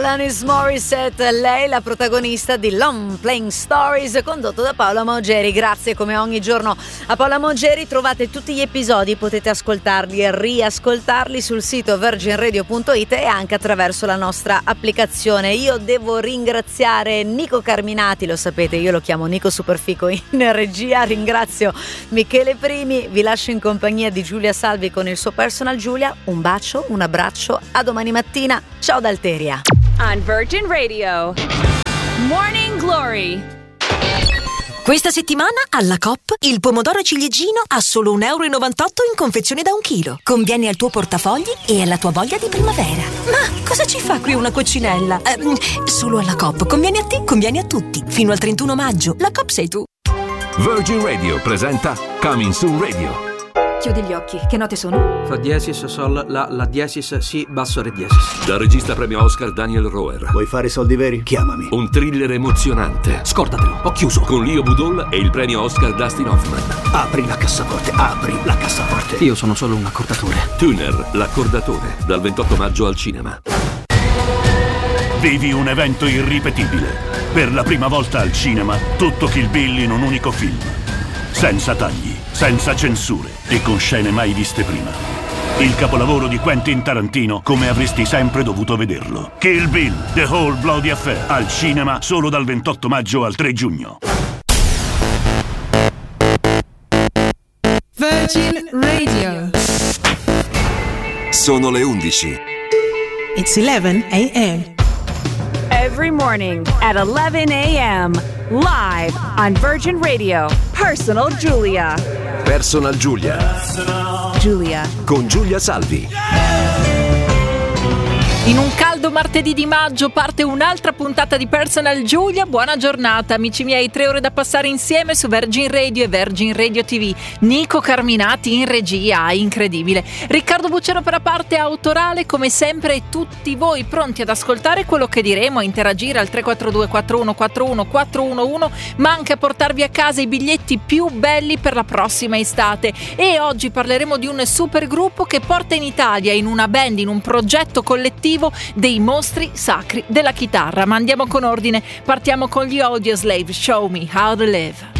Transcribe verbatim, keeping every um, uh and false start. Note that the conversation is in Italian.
Alanis Morissette, lei la protagonista di Long Playing Stories, condotto da Paola Maugeri. Grazie come ogni giorno a Paola Maugeri. Trovate tutti gli episodi, potete ascoltarli e riascoltarli sul sito virgin radio punto it e anche attraverso la nostra applicazione. Io devo ringraziare Nico Carminati, lo sapete, io lo chiamo Nico Superfico in regia. Ringrazio Michele Primi, vi lascio in compagnia di Giulia Salvi con il suo Personal Giulia. Un bacio, un abbraccio, a domani mattina. Ciao da Alteria. On Virgin Radio, Morning Glory. Questa settimana alla Coop il pomodoro ciliegino a solo un euro e novantotto in confezione da un chilo. Conviene al tuo portafogli e alla tua voglia di primavera. Ma cosa ci fa qui una coccinella? Eh, solo alla Coop. Conviene a te, conviene a tutti. Fino al trentuno maggio. La Coop sei tu. Virgin Radio presenta Coming Soon Radio. Chiudi gli occhi, che note sono? Fa diesis, sol, la, la diesis, si, basso, re diesis. Dal regista premio Oscar Daniel Roher. Vuoi fare soldi veri? Chiamami. Un thriller emozionante. Scordatelo, ho chiuso. Con Leo Budol e il premio Oscar Dustin Hoffman. Apri la cassaforte, apri la cassaforte. Io sono solo un accordatore. Tuner, l'accordatore, dal ventotto maggio al cinema. Vivi un evento irripetibile. Per la prima volta al cinema, tutto Kill Bill in un unico film. Senza tagli, senza censure e con scene mai viste prima. Il capolavoro di Quentin Tarantino come avresti sempre dovuto vederlo. Kill Bill, The Whole Bloody Affair, al cinema solo dal ventotto maggio al tre giugno. Virgin Radio. Sono le undici. It's eleven a.m. Every morning at eleven a.m. live on Virgin Radio. Personal Giulia. Personal Giulia. Giulia. Con Giulia Salvi. In un caldo martedì di maggio parte un'altra puntata di Personal Giulia. Buona giornata amici miei, tre ore da passare insieme su Virgin Radio e Virgin Radio ti vu. Nico Carminati in regia, incredibile. Riccardo Bucciano per la parte autorale, come sempre, e tutti voi pronti ad ascoltare quello che diremo, a interagire al tre quattro due quattro uno quattro uno quattro uno uno, ma anche a portarvi a casa i biglietti più belli per la prossima estate. E oggi parleremo di un super gruppo che porta in Italia, in una band, in un progetto collettivo, dei mostri sacri della chitarra. Ma andiamo con ordine, partiamo con gli Audioslave, Show Me How to Live.